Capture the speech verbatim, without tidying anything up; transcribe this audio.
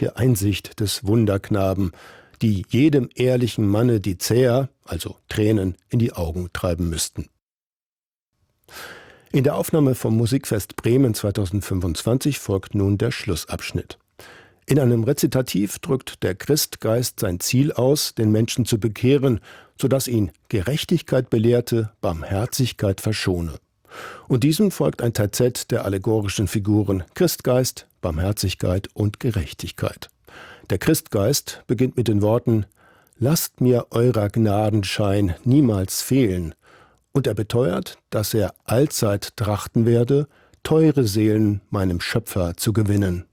der Einsicht des Wunderknaben, die jedem ehrlichen Manne die Zähr, also Tränen, in die Augen treiben müssten. In der Aufnahme vom Musikfest Bremen zweitausendfünfundzwanzig folgt nun der Schlussabschnitt. In einem Rezitativ drückt der Christgeist sein Ziel aus, den Menschen zu bekehren, sodass ihn Gerechtigkeit belehrte, Barmherzigkeit verschone. Und diesem folgt ein Terzett der allegorischen Figuren Christgeist, Barmherzigkeit und Gerechtigkeit. Der Christgeist beginnt mit den Worten: »Lasst mir eurer Gnadenschein niemals fehlen«, und er beteuert, dass er allzeit trachten werde, teure Seelen meinem Schöpfer zu gewinnen.